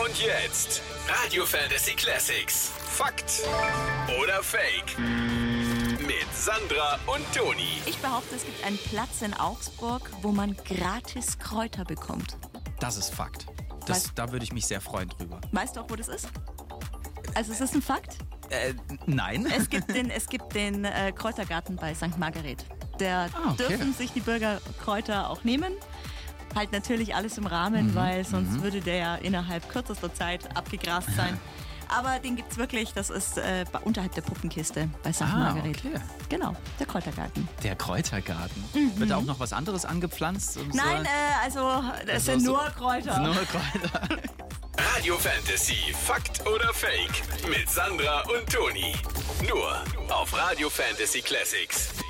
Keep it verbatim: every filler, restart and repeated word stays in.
Und jetzt Radio Fantasy Classics. Fakt oder Fake? Mit Sandra und Toni. Ich behaupte, es gibt einen Platz in Augsburg, wo man gratis Kräuter bekommt. Das ist Fakt. Das, Weißt- da würde ich mich sehr freuen drüber. Weißt du auch, wo das ist? Also es ist ein Fakt. Äh, nein. Es gibt den, es gibt den äh, Kräutergarten bei Sankt Margaret. Der Ah, okay. dürfen sich die Bürger Kräuter auch nehmen. Halt natürlich alles im Rahmen, Mhm, weil sonst mhm. würde der ja innerhalb kürzester Zeit abgegrast sein. Aber den gibt's wirklich, das ist äh, bei- unterhalb der Puppenkiste bei Sankt Ah, Margaret. okay. Genau, der Kräutergarten. Der Kräutergarten. Wird da auch noch was anderes angepflanzt? Um Mhm. Nein, so, äh, also das Also sind so- nur Kräuter. nur Kräuter. Radio Fantasy. Fakt oder Fake? Mit Sandra und Toni. Nur auf Radio Fantasy Classics.